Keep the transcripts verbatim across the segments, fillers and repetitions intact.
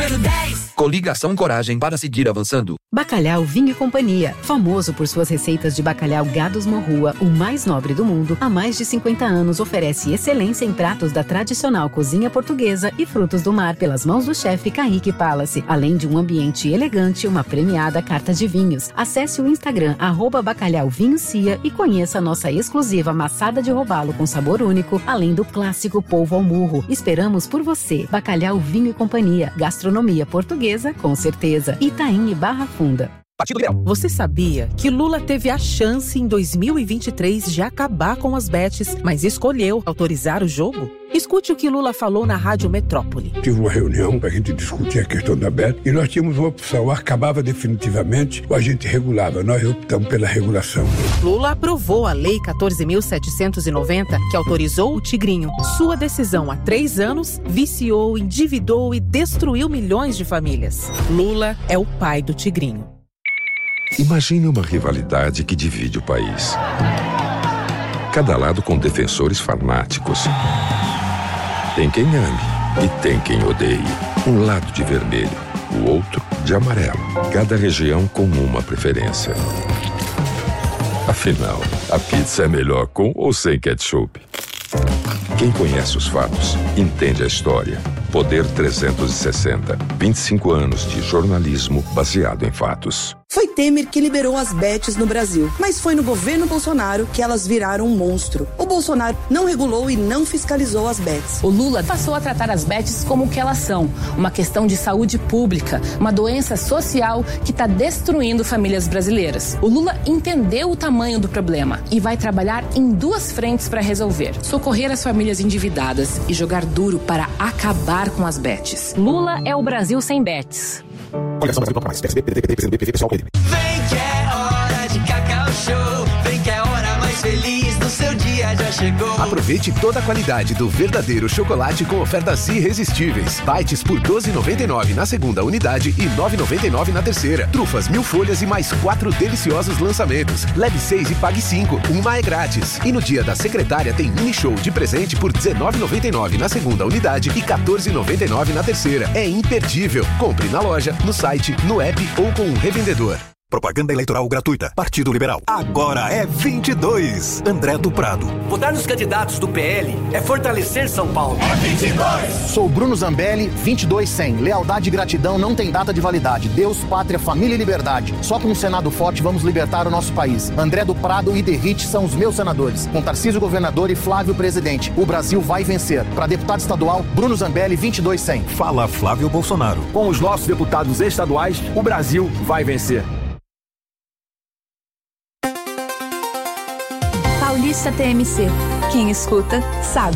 número dez. Coligação Coragem para seguir avançando. Bacalhau Vinho e Companhia, famoso por suas receitas de bacalhau Gados Morrua, o mais nobre do mundo, há mais de cinquenta anos oferece excelência em pratos da tradicional cozinha portuguesa e frutos do mar pelas mãos do chefe Kaique Palace, além de um ambiente elegante e uma premiada carta de vinhos. Acesse o Instagram arroba Bacalhau Vinho Cia e conheça a nossa exclusiva maçada de robalo com sabor único, além do clássico polvo ao murro. Esperamos por você. Bacalhau Vinho e Companhia, gastronomia portuguesa com certeza. Itaim e Barra Funda. Você sabia que Lula teve a chance em dois mil e vinte e três de acabar com as bets, mas escolheu autorizar o jogo? Escute o que Lula falou na Rádio Metrópole. Tive uma reunião para a gente discutir a questão da bet e nós tínhamos uma opção, ou acabava definitivamente ou a gente regulava. Nós optamos pela regulação. Lula aprovou a Lei quatorze mil setecentos e noventa, que autorizou o Tigrinho. Sua decisão há três anos viciou, endividou e destruiu milhões de famílias. Lula é o pai do Tigrinho. Imagine uma rivalidade que divide o país. Cada lado com defensores fanáticos. Tem quem ame e tem quem odeie. Um lado de vermelho, o outro de amarelo. Cada região com uma preferência. Afinal, a pizza é melhor com ou sem ketchup? Quem conhece os fatos, entende a história. Poder trezentos e sessenta. vinte e cinco anos de jornalismo baseado em fatos. Foi Temer que liberou as bets no Brasil, mas foi no governo Bolsonaro que elas viraram um monstro. O Bolsonaro não regulou e não fiscalizou as bets. O Lula passou a tratar as bets como o que elas são, uma questão de saúde pública, uma doença social que está destruindo famílias brasileiras. O Lula entendeu o tamanho do problema e vai trabalhar em duas frentes para resolver: socorrer as famílias endividadas e jogar duro para acabar com as bets. Lula é o Brasil sem bets. Coligação Brasil Mais, P S B, P D T, P C do B, P V, P S O L, P M D B. Vem que é hora de Cacau Show. Vem que é hora mais feliz do seu dia já chegou. Aproveite toda a qualidade do verdadeiro chocolate com ofertas irresistíveis. Bites por doze reais e noventa e nove centavos na segunda unidade e nove reais e noventa e nove centavos na terceira. Trufas mil folhas e mais quatro deliciosos lançamentos. Leve seis e pague cinco. Uma é grátis. E no dia da secretária tem mini show de presente por dezenove reais e noventa e nove centavos na segunda unidade e quatorze reais e noventa e nove centavos na terceira. É imperdível. Compre na loja, no site, no app ou com um revendedor. Propaganda eleitoral gratuita. Partido Liberal. Agora é vinte e dois. André do Prado. Votar nos candidatos do P L é fortalecer São Paulo. É vinte e dois. Sou Bruno Zambelli, vinte e dois cem. Lealdade e gratidão não tem data de validade. Deus, pátria, família e liberdade. Só com um Senado forte vamos libertar o nosso país. André do Prado e Derrite são os meus senadores. Com Tarcísio governador e Flávio presidente. O Brasil vai vencer. Para deputado estadual, Bruno Zambelli, vinte e dois cem. Fala Flávio Bolsonaro. Com os nossos deputados estaduais, o Brasil vai vencer. Paulista T M C. Quem escuta, sabe.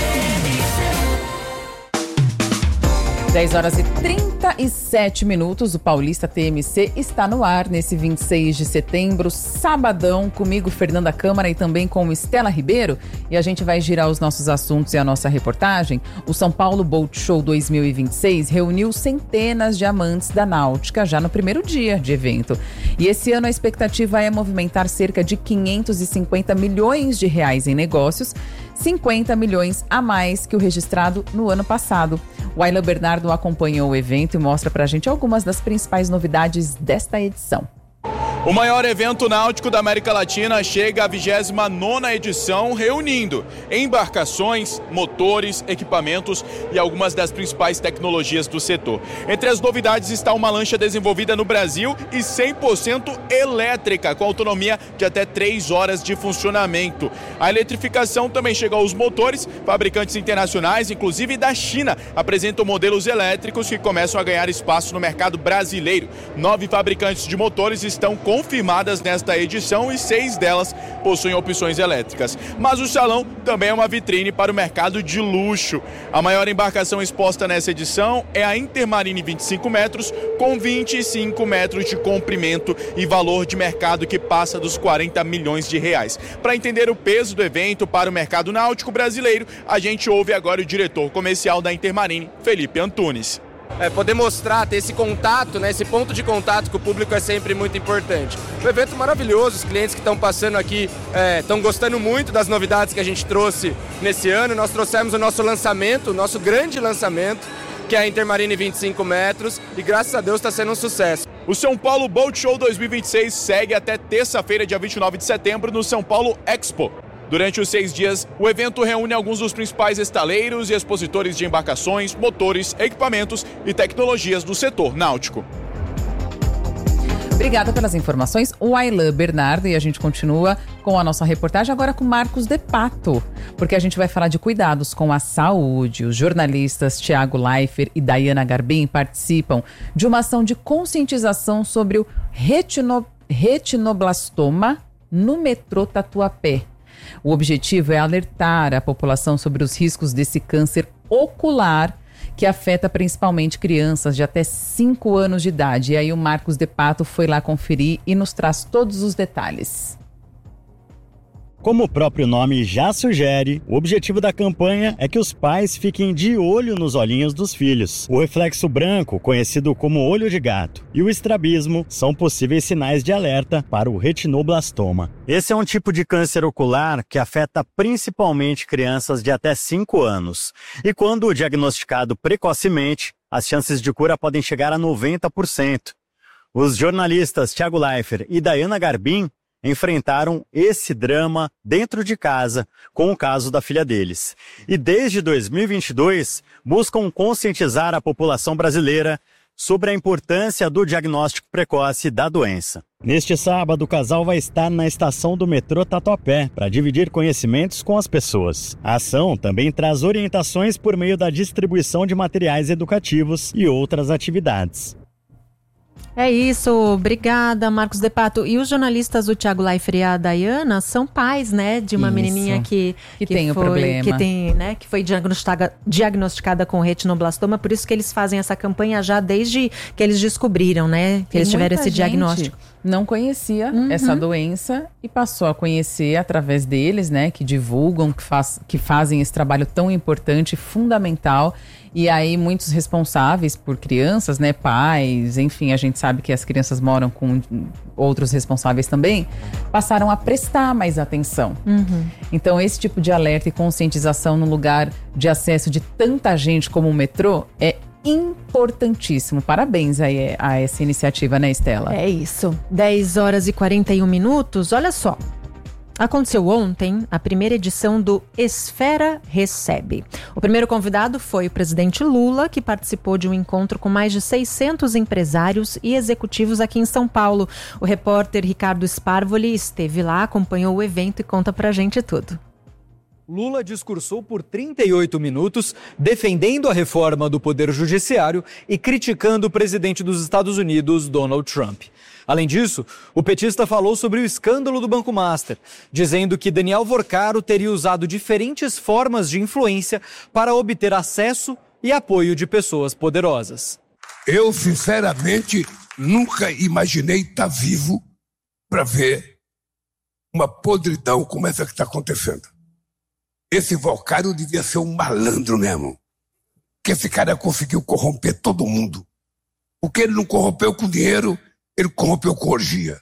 dez horas e trinta e sete minutos, o Paulista T M C está no ar nesse vinte e seis de setembro, sabadão, comigo Fernanda Câmara e também com Estela Ribeiro, e a gente vai girar os nossos assuntos e a nossa reportagem. O São Paulo Boat Show dois mil e vinte e seis reuniu centenas de amantes da náutica já no primeiro dia de evento, e esse ano a expectativa é movimentar cerca de quinhentos e cinquenta milhões de reais em negócios, cinquenta milhões a mais que o registrado no ano passado. O Ayla Bernardo acompanhou o evento e mostra pra gente algumas das principais novidades desta edição. O maior evento náutico da América Latina chega à vigésima nona edição, reunindo embarcações, motores, equipamentos e algumas das principais tecnologias do setor. Entre as novidades está uma lancha desenvolvida no Brasil e cem por cento elétrica, com autonomia de até três horas de funcionamento. A eletrificação também chega aos motores. Fabricantes internacionais, inclusive da China, apresentam modelos elétricos que começam a ganhar espaço no mercado brasileiro. Nove fabricantes de motores estão com confirmadas nesta edição e seis delas possuem opções elétricas. Mas o salão também é uma vitrine para o mercado de luxo. A maior embarcação exposta nessa edição é a Intermarine vinte e cinco metros, com vinte e cinco metros de comprimento e valor de mercado que passa dos quarenta milhões de reais. Para entender o peso do evento para o mercado náutico brasileiro, a gente ouve agora o diretor comercial da Intermarine, Felipe Antunes. É, poder mostrar, ter esse contato, né, esse ponto de contato com o público é sempre muito importante. Um evento maravilhoso, os clientes que estão passando aqui estão é, gostando muito das novidades que a gente trouxe nesse ano. Nós trouxemos o nosso lançamento, o nosso grande lançamento, que é a Intermarine vinte e cinco metros, e graças a Deus está sendo um sucesso. O São Paulo Boat Show dois mil e vinte e seis segue até terça-feira, dia vinte e nove de setembro, no São Paulo Expo. Durante os seis dias, o evento reúne alguns dos principais estaleiros e expositores de embarcações, motores, equipamentos e tecnologias do setor náutico. Obrigada pelas informações, o Ailan Bernardo, e a gente continua com a nossa reportagem agora com Marcos De Pato, porque a gente vai falar de cuidados com a saúde. Os jornalistas Thiago Leifert e Dayana Garbim participam de uma ação de conscientização sobre o retino, retinoblastoma no metrô Tatuapé. O objetivo é alertar a população sobre os riscos desse câncer ocular que afeta principalmente crianças de até cinco anos de idade. E aí o Marcos De Pato foi lá conferir e nos traz todos os detalhes. Como o próprio nome já sugere, o objetivo da campanha é que os pais fiquem de olho nos olhinhos dos filhos. O reflexo branco, conhecido como olho de gato, e o estrabismo são possíveis sinais de alerta para o retinoblastoma. Esse é um tipo de câncer ocular que afeta principalmente crianças de até cinco anos. E quando diagnosticado precocemente, as chances de cura podem chegar a noventa por cento. Os jornalistas Thiago Leifert e Dayana Garbim enfrentaram esse drama dentro de casa com o caso da filha deles. E desde dois mil e vinte e dois, buscam conscientizar a população brasileira sobre a importância do diagnóstico precoce da doença. Neste sábado, o casal vai estar na estação do metrô Tatuapé para dividir conhecimentos com as pessoas. A ação também traz orientações por meio da distribuição de materiais educativos e outras atividades. É isso, obrigada, Marcos De Pato. E os jornalistas, o Thiago Leifert e a Dayana, são pais, né, de uma isso. menininha que, que, que tem foi, o problema. Que, tem, né, que foi diagnosticada, diagnosticada com retinoblastoma, por isso que eles fazem essa campanha já desde que eles descobriram, né, que tem eles tiveram esse diagnóstico. Não conhecia uhum. essa doença e passou a conhecer através deles, né, que divulgam, que, faz, que fazem esse trabalho tão importante, fundamental. E aí muitos responsáveis por crianças, né, pais, enfim, a gente sabe que as crianças moram com outros responsáveis também, passaram a prestar mais atenção. Uhum. Então esse tipo de alerta e conscientização no lugar de acesso de tanta gente como o metrô é importantíssimo. Parabéns aí a essa iniciativa, né, Estela? É isso. dez horas e quarenta e um minutos. Olha só. Aconteceu ontem a primeira edição do Esfera Recebe. O primeiro convidado foi o presidente Lula, que participou de um encontro com mais de seiscentos empresários e executivos aqui em São Paulo. O repórter Ricardo Sparvoli esteve lá, acompanhou o evento e conta pra gente tudo. Lula discursou por trinta e oito minutos, defendendo a reforma do Poder Judiciário e criticando o presidente dos Estados Unidos, Donald Trump. Além disso, o petista falou sobre o escândalo do Banco Master, dizendo que Daniel Vorcaro teria usado diferentes formas de influência para obter acesso e apoio de pessoas poderosas. Eu, sinceramente, nunca imaginei estar vivo para ver uma podridão como essa que está acontecendo. Esse Vorcaro devia ser um malandro mesmo. Que esse cara conseguiu corromper todo mundo. O que ele não corrompeu com dinheiro, ele corrompeu com orgia.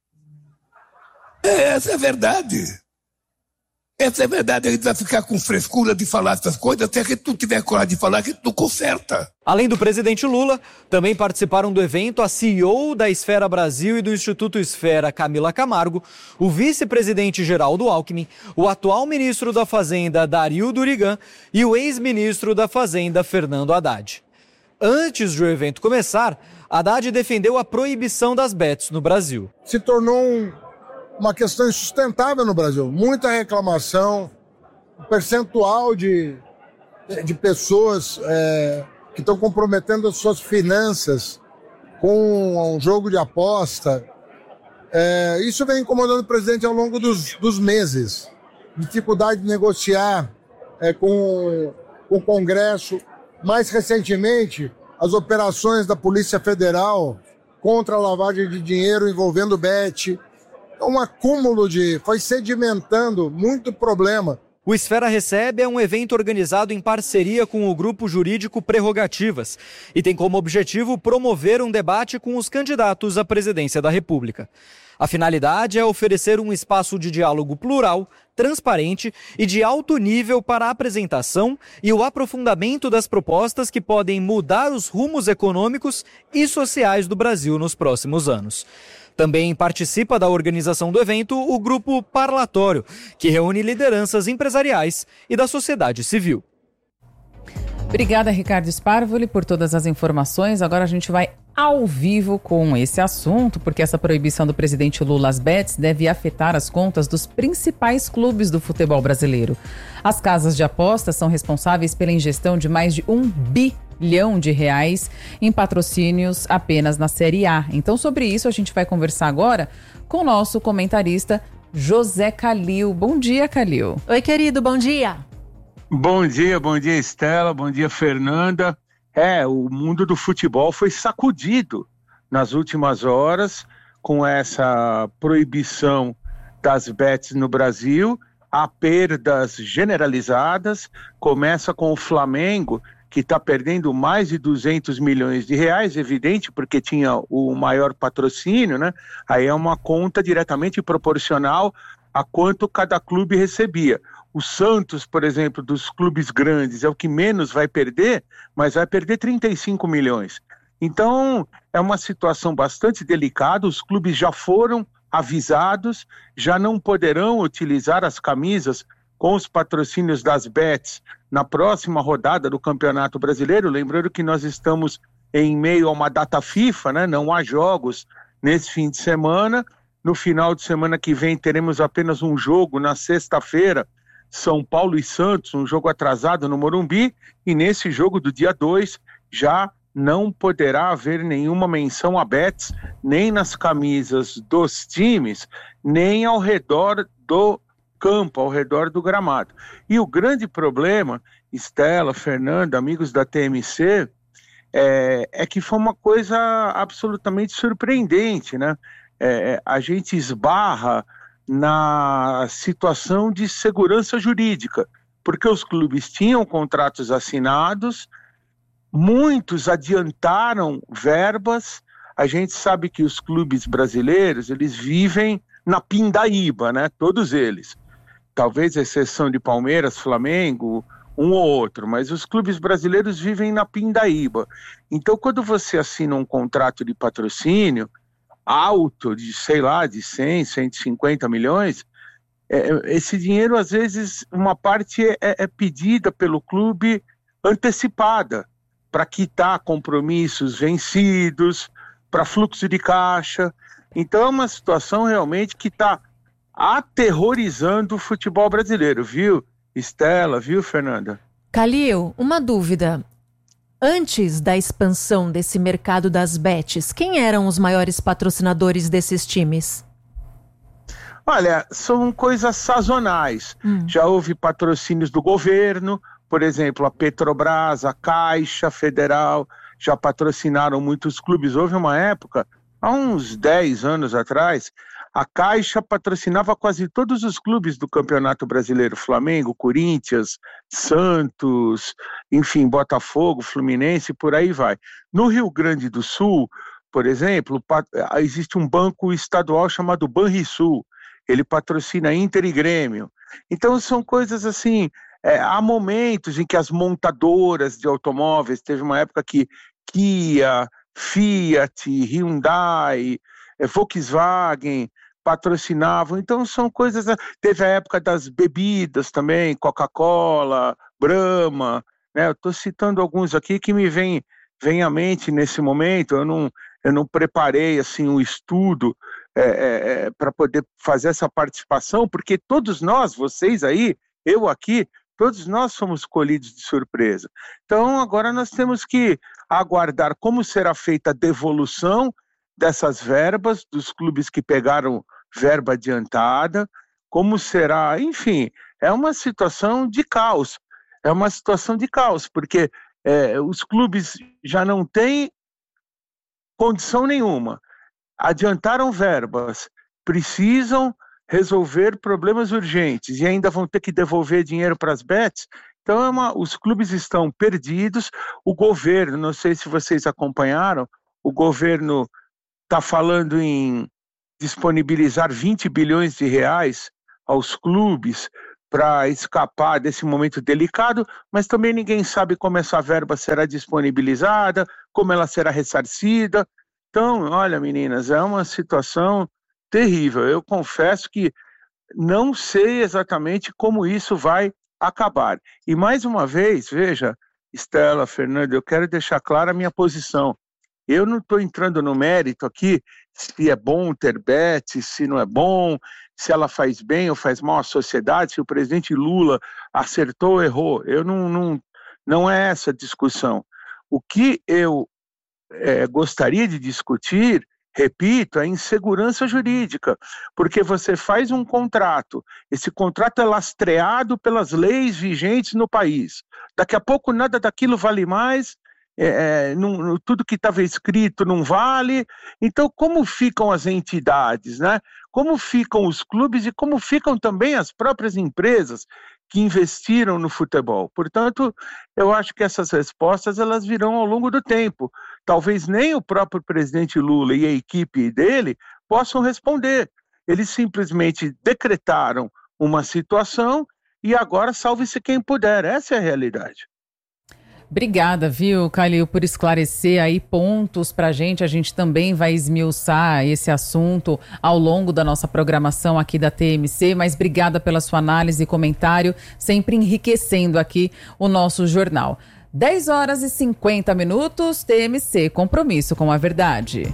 É, essa é a verdade. Essa é a verdade. A gente vai ficar com frescura de falar essas coisas até que tu tiver coragem de falar que tu conserta. Além do presidente Lula, também participaram do evento a C E O da Esfera Brasil e do Instituto Esfera, Camila Camargo, o vice-presidente Geraldo Alckmin, o atual ministro da Fazenda, Dario Durigan, e o ex-ministro da Fazenda, Fernando Haddad. Antes do evento começar, Haddad defendeu a proibição das bets no Brasil. Se tornou um, uma questão insustentável no Brasil. Muita reclamação, um percentual de, de pessoas é, que estão comprometendo as suas finanças com um jogo de aposta. É, isso vem incomodando o presidente ao longo dos, dos meses. Dificuldade de negociar é, com, com o Congresso. Mais recentemente, as operações da Polícia Federal contra a lavagem de dinheiro envolvendo bet. Um acúmulo de... foi sedimentando muito problema. O Esfera Recebe é um evento organizado em parceria com o grupo jurídico Prerrogativas e tem como objetivo promover um debate com os candidatos à presidência da República. A finalidade é oferecer um espaço de diálogo plural, transparente e de alto nível para a apresentação e o aprofundamento das propostas que podem mudar os rumos econômicos e sociais do Brasil nos próximos anos. Também participa da organização do evento o Grupo Parlatório, que reúne lideranças empresariais e da sociedade civil. Obrigada, Ricardo Sparvoli, por todas as informações. Agora a gente vai ao vivo com esse assunto, porque essa proibição do presidente Lula às bets deve afetar as contas dos principais clubes do futebol brasileiro. As casas de apostas são responsáveis pela ingestão de mais de um bilhão de reais em patrocínios apenas na Série A. Então, sobre isso, a gente vai conversar agora com o nosso comentarista José Calil. Bom dia, Calil. Oi, querido, bom dia. Bom dia, bom dia, Estela, bom dia, Fernanda. É, o mundo do futebol foi sacudido nas últimas horas com essa proibição das bets no Brasil. Há perdas generalizadas, começa com o Flamengo, que está perdendo mais de duzentos milhões de reais, evidente, porque tinha o maior patrocínio, né? Aí é uma conta diretamente proporcional a quanto cada clube recebia. O Santos, por exemplo, dos clubes grandes, é o que menos vai perder, mas vai perder trinta e cinco milhões. Então, é uma situação bastante delicada, os clubes já foram avisados, já não poderão utilizar as camisas com os patrocínios das bets na próxima rodada do Campeonato Brasileiro, lembrando que nós estamos em meio a uma data FIFA, né? Não há jogos nesse fim de semana. No final de semana que vem teremos apenas um jogo na sexta-feira, São Paulo e Santos, um jogo atrasado no Morumbi, e nesse jogo do dia dois já não poderá haver nenhuma menção a bets, nem nas camisas dos times, nem ao redor do campo, ao redor do gramado. E o grande problema, Estela, Fernanda, amigos da T M C, é, é que foi uma coisa absolutamente surpreendente, né? É, a gente esbarra na situação de segurança jurídica, porque os clubes tinham contratos assinados, muitos adiantaram verbas. A gente sabe que os clubes brasileiros, eles vivem na pindaíba, né? Todos eles. Talvez a exceção de Palmeiras, Flamengo, um ou outro, mas os clubes brasileiros vivem na pindaíba. Então, quando você assina um contrato de patrocínio alto, de, sei lá, de cem, cento e cinquenta milhões, é, esse dinheiro, às vezes, uma parte é, é pedida pelo clube antecipada, para quitar compromissos vencidos, para fluxo de caixa. Então é uma situação realmente que está aterrorizando o futebol brasileiro, viu, Estela, viu, Fernanda? Calil, uma dúvida. Antes da expansão desse mercado das bets, quem eram os maiores patrocinadores desses times? Olha, são coisas sazonais. Hum. Já houve patrocínios do governo, por exemplo, a Petrobras, a Caixa Federal, já patrocinaram muitos clubes. Houve uma época, há uns dez anos atrás, a Caixa patrocinava quase todos os clubes do Campeonato Brasileiro, Flamengo, Corinthians, Santos, enfim, Botafogo, Fluminense, por aí vai. No Rio Grande do Sul, por exemplo, existe um banco estadual chamado Banrisul, ele patrocina Inter e Grêmio. Então são coisas assim, é, há momentos em que as montadoras de automóveis, teve uma época que Kia, Fiat, Hyundai, é, Volkswagen patrocinavam, então são coisas, teve a época das bebidas também, Coca-Cola, Brahma, né? Eu estou citando alguns aqui que me vêm vem à mente nesse momento. Eu não, eu não preparei assim um estudo é, é, para poder fazer essa participação, porque todos nós, vocês aí, eu aqui, todos nós somos colhidos de surpresa. Então agora nós temos que aguardar como será feita a devolução dessas verbas, dos clubes que pegaram verba adiantada, como será, enfim, é uma situação de caos, é uma situação de caos, porque é, os clubes já não têm condição nenhuma, adiantaram verbas, precisam resolver problemas urgentes e ainda vão ter que devolver dinheiro para as bets. Então é uma, os clubes estão perdidos, o governo, não sei se vocês acompanharam, o governo está falando em disponibilizar vinte bilhões de reais aos clubes para escapar desse momento delicado, mas também ninguém sabe como essa verba será disponibilizada, como ela será ressarcida. Então, olha, meninas, é uma situação terrível. Eu confesso que não sei exatamente como isso vai acabar. E mais uma vez, veja, Estela, Fernanda, eu quero deixar clara a minha posição. Eu não estou entrando no mérito aqui se é bom ter bet, se não é bom, se ela faz bem ou faz mal à sociedade, se o presidente Lula acertou ou errou. Eu não, não, não é essa a discussão. O que eu é, gostaria de discutir, repito, é insegurança jurídica, porque você faz um contrato, esse contrato é lastreado pelas leis vigentes no país. Daqui a pouco nada daquilo vale mais, é, não, tudo que estava escrito não vale. Então, como ficam as entidades, né? Como ficam os clubes e como ficam também as próprias empresas que investiram no futebol? Portanto, eu acho que essas respostas elas virão ao longo do tempo. Talvez nem o próprio presidente Lula e a equipe dele possam responder. Eles simplesmente decretaram uma situação e agora salve-se quem puder. Essa é a realidade. Obrigada, viu, Calil, por esclarecer aí pontos pra gente. A gente também vai esmiuçar esse assunto ao longo da nossa programação aqui da T M C, mas obrigada pela sua análise e comentário, sempre enriquecendo aqui o nosso jornal. dez horas e cinquenta minutos, T M C, compromisso com a verdade.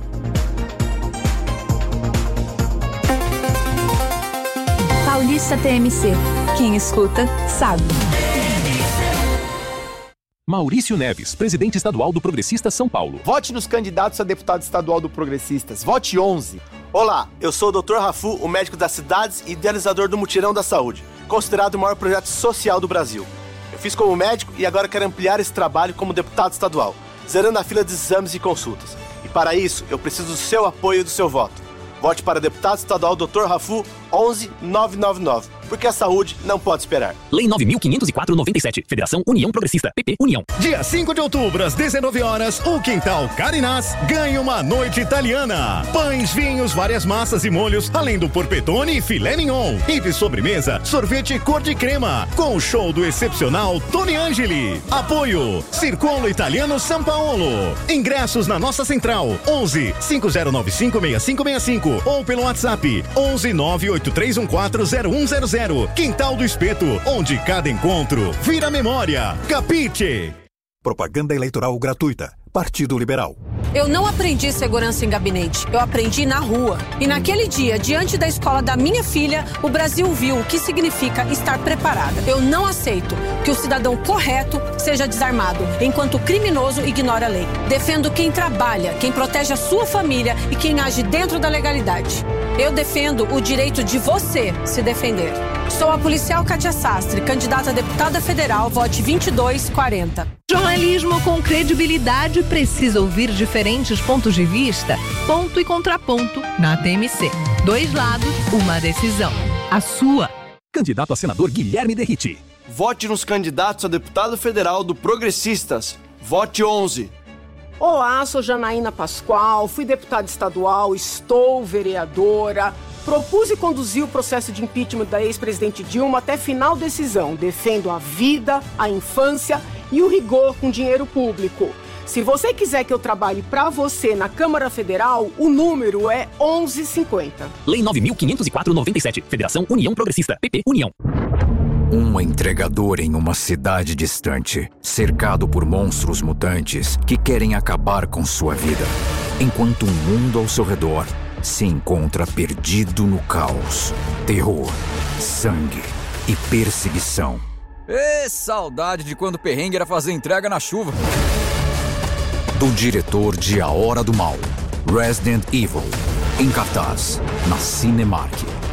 Paulista T M C. Quem escuta, sabe. Maurício Neves, presidente estadual do Progressistas São Paulo. Vote nos candidatos a deputado estadual do Progressistas. Vote onze. Olá, eu sou o doutor Rafu, o médico das cidades e idealizador do Mutirão da Saúde, considerado o maior projeto social do Brasil. Eu fiz como médico e agora quero ampliar esse trabalho como deputado estadual, zerando a fila de exames e consultas. E para isso, eu preciso do seu apoio e do seu voto. Vote para deputado estadual doutor Rafu onze nove nove nove, porque a saúde não pode esperar. Lei nove mil quinhentos e quatro barra noventa e sete, Federação União Progressista, P P União. Dia cinco de outubro, às dezenove horas, o Quintal Carinás ganha uma noite italiana. Pães, vinhos, várias massas e molhos, além do porpetone e filé mignon. E de sobremesa, sorvete cor de crema, com o show do excepcional Tony Angeli. Apoio, Circolo Italiano São Paulo. Ingressos na nossa central, onze cinco zero nove cinco seis cinco seis cinco ou pelo WhatsApp, onze nove oito três um quatro zero um zero zero. Quintal do Espeto, onde cada encontro vira memória. Capite! Propaganda eleitoral gratuita. Partido Liberal. Eu não aprendi segurança em gabinete, eu aprendi na rua. E naquele dia, diante da escola da minha filha, o Brasil viu o que significa estar preparada. Eu não aceito que o cidadão correto seja desarmado, enquanto o criminoso ignora a lei. Defendo quem trabalha, quem protege a sua família e quem age dentro da legalidade. Eu defendo o direito de você se defender. Sou a policial Kátia Sastre, candidata a deputada federal, vote vinte e dois quarenta. Jornalismo com credibilidade precisa ouvir diferentes pontos de vista, ponto e contraponto na T M C. Dois lados, uma decisão. A sua. Candidato a senador Guilherme Derriti. Vote nos candidatos a deputado federal do Progressistas. Vote onze. Olá, sou Janaína Pascoal, fui deputada estadual, estou vereadora. Propus e conduzi o processo de impeachment da ex-presidente Dilma até final decisão. Defendo a vida, a infância e o rigor com dinheiro público. Se você quiser que eu trabalhe para você na Câmara Federal, o número é onze cinquenta. Lei nove mil quinhentos e quatro barra noventa e sete, Federação União Progressista, P P União. Um entregador em uma cidade distante, cercado por monstros mutantes que querem acabar com sua vida, enquanto o mundo ao seu redor se encontra perdido no caos, terror, sangue e perseguição. Ê, saudade de quando o perrengue era fazer entrega na chuva. Do diretor de A Hora do Mal, Resident Evil, em cartaz, na Cinemark.